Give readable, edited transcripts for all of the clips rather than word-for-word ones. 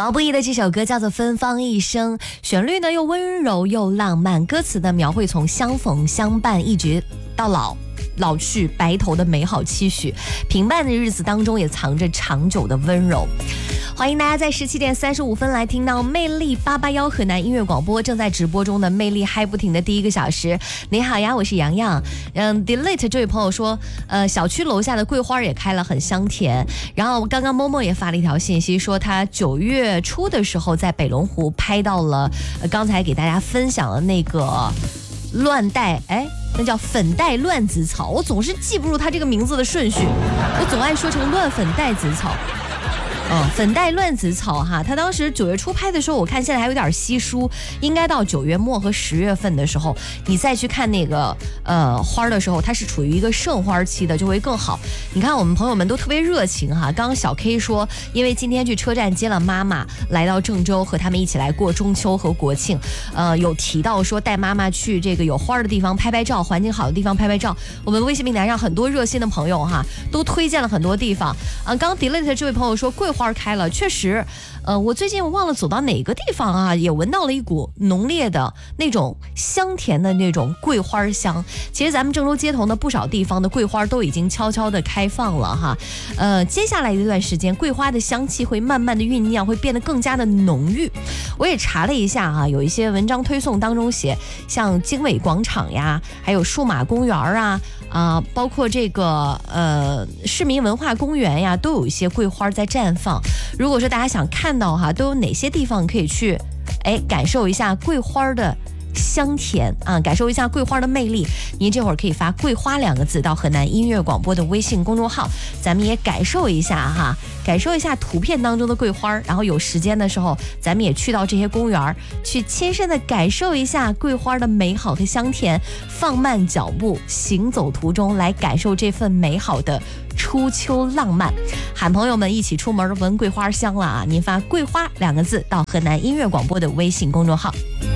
毛不易的这首歌叫做《芬芳一生》，旋律呢又温柔又浪漫，歌词呢描绘从相逢相伴一直到老去白头的美好期许，平淡的日子当中也藏着长久的温柔。欢迎大家在17点35分来听到魅力881河南音乐广播正在直播中的魅力嗨不停的第一个小时。你好呀，我是洋洋。delete 这位朋友说，小区楼下的桂花也开了，很香甜。然后刚刚默默也发了一条信息说，他9月初的时候在北龙湖拍到了，刚才给大家分享了那个乱带，那叫粉带乱子草，我总是记不住它这个名字的顺序，我总爱说成乱粉带子草。粉带乱子草哈，他当时9月初拍的时候，我看现在还有点稀疏，应该到9月末和10月份的时候，你再去看那个花的时候，它是处于一个盛花期的，就会更好。你看我们朋友们都特别热情哈，刚刚小 K 说，因为今天去车站接了妈妈，来到郑州和他们一起来过中秋和国庆，有提到说带妈妈去这个有花的地方拍拍照，环境好的地方拍拍照。我们微信平台上很多热心的朋友哈，都推荐了很多地方。刚刚 delete 这位朋友说桂花开了，确实，我最近忘了走到哪个地方啊，也闻到了一股浓烈的那种香甜的那种桂花香。其实咱们郑州街头呢，不少地方的桂花都已经悄悄的开放了哈。接下来一段时间，桂花的香气会慢慢的酝酿，会变得更加的浓郁。我也查了一下啊，有一些文章推送当中写，像经纬广场呀，还有数码公园啊，包括这个市民文化公园呀，都有一些桂花在绽放。如果说大家想看到哈，都有哪些地方可以去，感受一下桂花的香甜啊，感受一下桂花的魅力，您这会儿可以发桂花2个字到河南音乐广播的微信公众号，咱们也感受一下哈，感受一下图片当中的桂花，然后有时间的时候咱们也去到这些公园，去亲身的感受一下桂花的美好和香甜，放慢脚步，行走途中来感受这份美好的初秋浪漫。喊朋友们一起出门闻桂花香了啊，您发桂花2个字到河南音乐广播的微信公众号。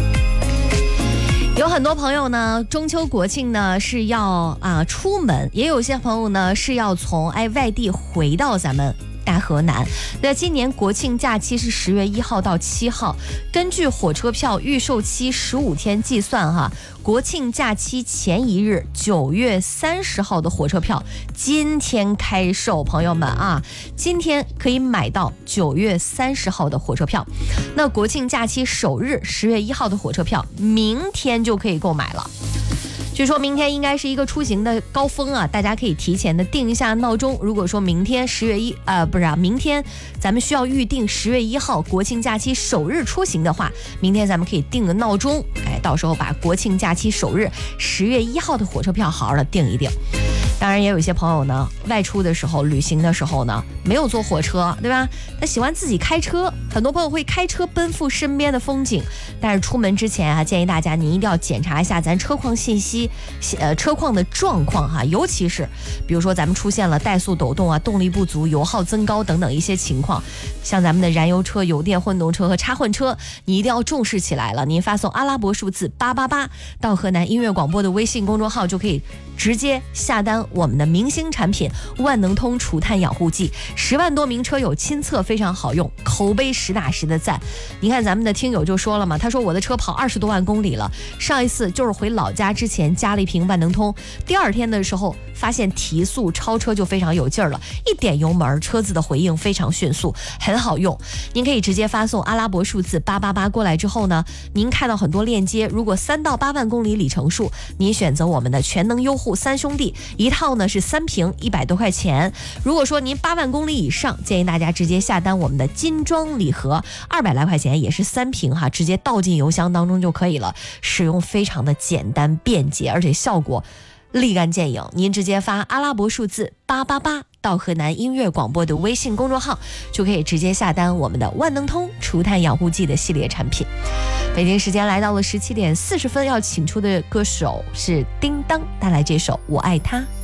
有很多朋友呢，中秋国庆呢是要出门，也有些朋友呢是要从外地回到咱们大河南。那今年国庆假期是10月1号到7号，根据火车票预售期15天计算哈，国庆假期前一日9月30号的火车票今天开售，朋友们啊，今天可以买到9月30号的火车票。那国庆假期首日10月1号的火车票明天就可以购买了。据说明天应该是一个出行的高峰啊，大家可以提前的定一下闹钟。如果说明天明天咱们需要预定10月1号国庆假期首日出行的话，明天咱们可以定个闹钟，到时候把国庆假期首日10月1号的火车票好好的定一定。当然也有一些朋友呢，外出的时候旅行的时候呢，没有坐火车，对吧？他喜欢自己开车，很多朋友会开车奔赴身边的风景，但是出门之前啊，建议大家您一定要检查一下咱车况信息，车况的状况哈，尤其是比如说咱们出现了怠速抖动啊、动力不足、油耗增高等等一些情况，像咱们的燃油车、油电混动车和插混车，你一定要重视起来了。您发送阿拉伯数字888到河南音乐广播的微信公众号，就可以直接下单我们的明星产品万能通除碳养护剂，10万多名车友亲测，非常好用，口碑实打实的赞。你看咱们的听友就说了嘛，他说我的车跑20多万公里了，上一次就是回老家之前加了一瓶万能通，第2天的时候发现提速超车就非常有劲儿了，一点油门车子的回应非常迅速，很好用。您可以直接发送阿拉伯数字888过来之后呢，您看到很多链接，如果3到8万公里里程数，您选择我们的全能优护3兄弟，一套呢是3瓶100多块钱。如果说您8万公里以上，建议大家直接下单我们的金装礼盒，200来块钱也是3瓶哈，直接倒进邮箱当中就可以了，使用非常的简单便捷，而且效果立竿见影。您直接发阿拉伯数字888到河南音乐广播的微信公众号，就可以直接下单我们的万能通除碳养护剂的系列产品。北京时间来到了17点40分，要请出的歌手是叮当，带来这首《我爱他》。